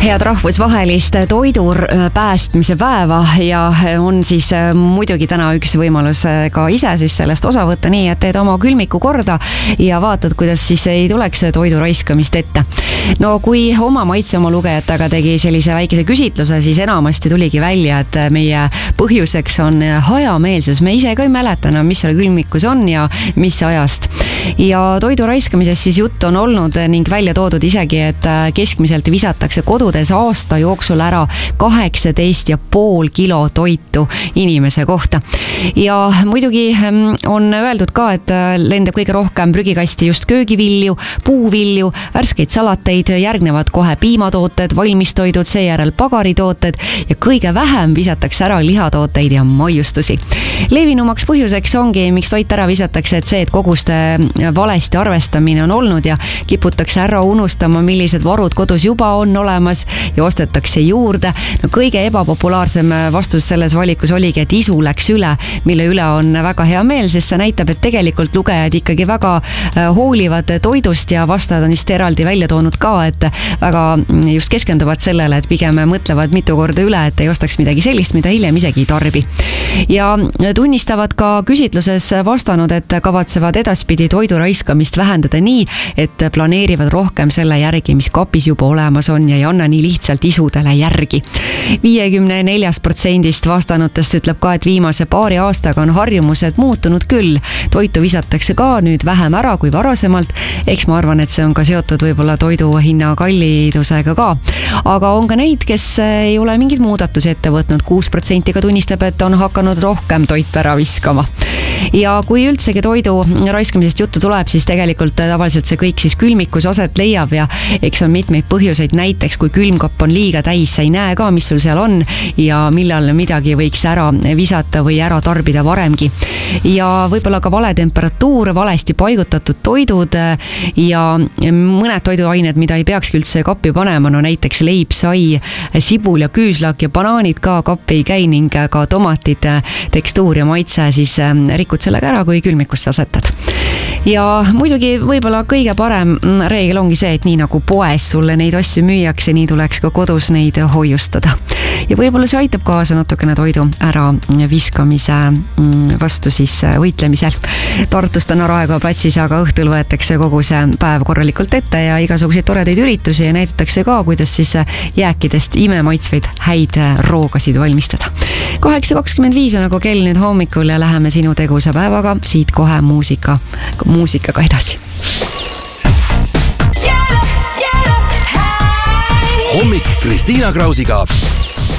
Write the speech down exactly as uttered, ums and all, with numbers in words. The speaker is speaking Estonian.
Head rahvusvahelist toidu päästmise päeva ja on siis muidugi täna üks võimalus ka ise siis sellest osa võtta nii, et teed oma külmiku korda ja vaatad, kuidas siis ei tuleks toidu raiskamist ette. No kui oma maitse oma lugejatega tegi sellise väikese küsitluse, siis enamasti tuligi välja, et meie põhjuseks on hajameelsus. Me ise ka ei mäletana, mis seal külmikus on ja mis ajast. Ja toidu raiskamisest siis jutt on olnud ning välja toodud isegi, et keskmiselt visatakse kodudes aasta jooksul ära kaheksateist ja pool kilo toitu inimese kohta. Ja muidugi on öeldud ka, et lendab kõige rohkem prügikasti just köögivilju, puuvilju, värskeid salateid, järgnevad kohe piimatooted, valmistoidud, seejärel pagaritooted ja kõige vähem visatakse ära lihatooteid ja maiustusi. Levinumaks põhjuseks ongi, miks toit ära visatakse, et see, et koguste valesti arvestamine on olnud ja kiputakse ära unustama, millised varud kodus juba on olemas ja ostetakse juurde. No kõige ebapopulaarsem vastus selles valikus oligi, et isu läks üle, mille üle on väga hea meel, sest see näitab, et tegelikult lugejad ikkagi väga hoolivad toidust ja vastajad on just eraldi välja toonud ka, et väga just keskenduvad sellele, et pigem mõtlevad mitu korda üle, et ei ostaks midagi sellist, mida hiljem isegi ei tarbi. Ja tunnistavad ka küsitluses vastanud, et kavatsevad edaspidi toidu raiskamist vähendada nii, et planeerivad rohkem selle järgi, mis kapis juba olemas on ja ei anna nii lihtsalt isudele järgi. viiekümne neljast protsendist vastanutest ütleb ka, et viimase paari aastaga on harjumused muutunud küll. Toitu visatakse ka nüüd vähem ära kui varasemalt. Eks ma arvan, et see on ka seotud võib-olla toidu hinna kallidusega ka. Aga on ka neid, kes ei ole mingid muudatusi ette võtnud. kuus protsenti ka tunnistab, et on hakanud rohkem toitu ära viskama. Ja kui üldsegi toidu raiskamisest juttu tuleb, siis tegelikult tavaliselt see kõik siis külmikus aset leiab ja eks on mitmeid põhjuseid, näiteks kui külmkopp on liiga täis, sa ei näe ka, mis sul seal on ja millal midagi võiks ära visata või ära tarbida varemgi. Ja võib-olla ka vale temperatuur, valesti paigutatud toidud ja mõned toiduained, mida ei peakski üldse kappi panema, no näiteks leib, sai, sibul ja küüslak ja banaanid ka kappi ei käi ning ka tomatid, tekstuur ja maitse, siis rikud sellega ära, kui külmikusse asetad. Ja muidugi võib-olla kõige parem reegel ongi see, et nii nagu poes sulle neid asju müüakse, nii tuleks ka kodus neid hoiustada. Ja võib-olla see aitab kaasa natukene toidu ära viskamise vastu siis võitlemisel. Tartust on Raekoja platsis, aga õhtul võetakse kogu see päev korralikult ette ja igasuguseid toredaid üritusi ja näidatakse ka, kuidas siis jääkidest imemaitsveid häid roogasid valmistada. kaheksa kakskümmend viis on nagu kell nüüd hommikul ja läheme sinu tegusa päevaga siit kohe muusika, muusikaga edasi. Hommik Kristiina Krausiga.